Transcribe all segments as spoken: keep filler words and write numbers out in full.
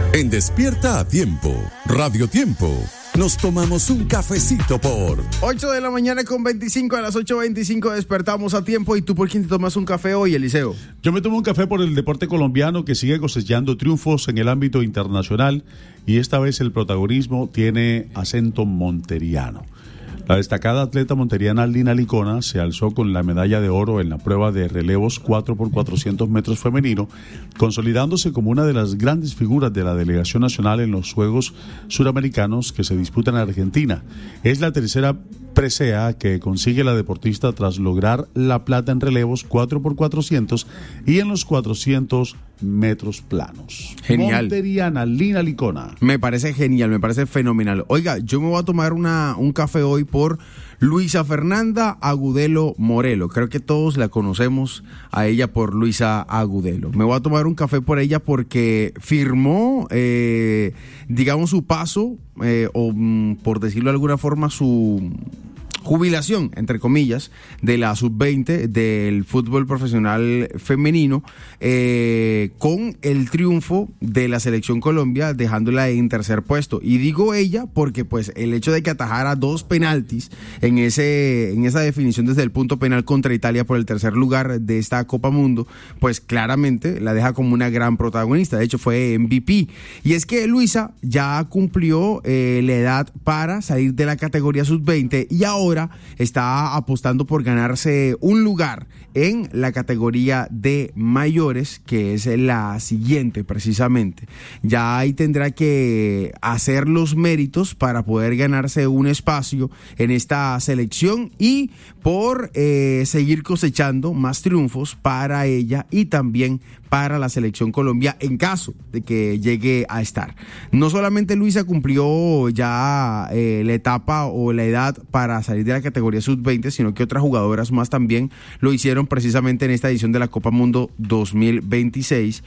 En Despierta a Tiempo, Radio Tiempo, nos tomamos un cafecito por ocho de la mañana con veinticinco, a las ocho veinticinco despertamos a tiempo. ¿Y tú por quién te tomas un café hoy, Eliseo? Yo me tomo un café por el deporte colombiano que sigue cosechando triunfos en el ámbito internacional y esta vez el protagonismo tiene acento monteriano. La destacada atleta monteriana Lina Licona se alzó con la medalla de oro en la prueba de relevos cuatro por cuatrocientos metros femenino, consolidándose como una de las grandes figuras de la delegación nacional en los Juegos Suramericanos que se disputan en Argentina. Es la tercera presea que consigue la deportista tras lograr la plata en relevos cuatro por cuatrocientos y en los cuatrocientos metros planos. Genial. Monteriana Lina Licona. Me parece genial, me parece fenomenal. Oiga, yo me voy a tomar una, un café hoy por Luisa Fernanda Agudelo Morelo. Creo que todos la conocemos a ella por Luisa Agudelo. Me voy a tomar un café por ella porque firmó, eh, digamos, su paso, eh, o por decirlo de alguna forma, su jubilación, entre comillas, de la sub veinte del fútbol profesional femenino, eh, con el triunfo de la selección Colombia, dejándola en tercer puesto. Y digo ella porque pues el hecho de que atajara dos penaltis en ese en esa definición desde el punto penal contra Italia por el tercer lugar de esta Copa Mundo, pues claramente la deja como una gran protagonista. De hecho fue M V P. Y es que Luisa ya cumplió eh, la edad para salir de la categoría sub veinte y ahora está apostando por ganarse un lugar en la categoría de mayores, que es la siguiente precisamente. Ya ahí tendrá que hacer los méritos para poder ganarse un espacio en esta selección y por eh, seguir cosechando más triunfos para ella y también para la selección Colombia en caso de que llegue a estar. No solamente Luisa cumplió ya eh, la etapa o la edad para salir de la categoría sub veinte, sino que otras jugadoras más también lo hicieron precisamente en esta edición de la Copa Mundo dos mil veintiséis.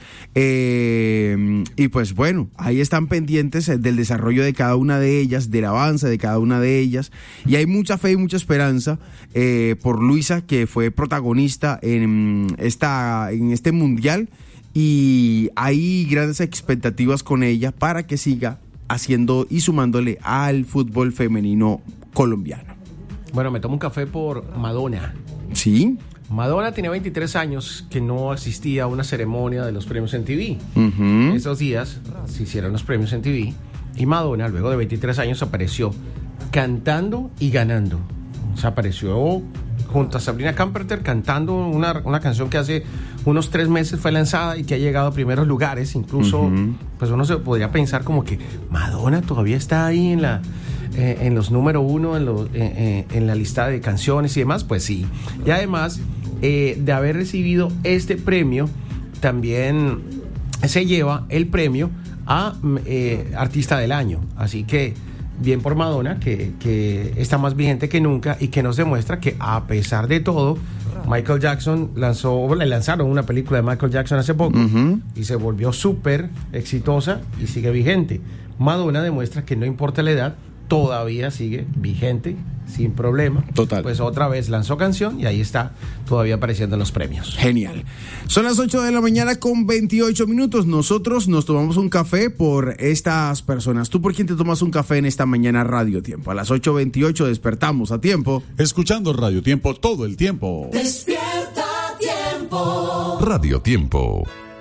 Eh, y pues bueno, ahí están pendientes del desarrollo de cada una de ellas, del avance de cada una de ellas, y hay mucha fe y mucha esperanza eh, por Luisa, que fue protagonista en, esta, en este mundial, y hay grandes expectativas con ella para que siga haciendo y sumándole al fútbol femenino colombiano. Bueno, me tomo un café por Madonna. ¿Sí? Madonna tiene veintitrés años que no asistía a una ceremonia de los premios M T V. Uh-huh. Esos días se hicieron los premios M T V y Madonna, luego de veintitrés años, apareció cantando y ganando. O sea, apareció junto a Sabrina Carpenter cantando una, una canción que hace unos tres meses fue lanzada y que ha llegado a primeros lugares. Incluso, uh-huh. pues uno se podría pensar como que Madonna todavía está ahí en la eh, en los número uno, en, los, eh, eh, en la lista de canciones y demás. Pues sí. Y además eh, de haber recibido este premio, también se lleva el premio a eh, Artista del Año. Así que bien por Madonna, que, que está más vigente que nunca y que nos demuestra que a pesar de todo, Michael Jackson lanzó, le lanzaron una película de Michael Jackson hace poco, uh-huh. y se volvió súper exitosa y sigue vigente. Madonna demuestra que no importa la edad, todavía sigue vigente, sin problema. Total. Pues otra vez lanzó canción y ahí está todavía apareciendo en los premios. Genial. Son las ocho de la mañana con veintiocho minutos. Nosotros nos tomamos un café por estas personas. ¿Tú por quién te tomas un café en esta mañana Radio Tiempo? A las ocho veintiocho despertamos a tiempo. Escuchando Radio Tiempo todo el tiempo. Despierta a Tiempo. Radio Tiempo.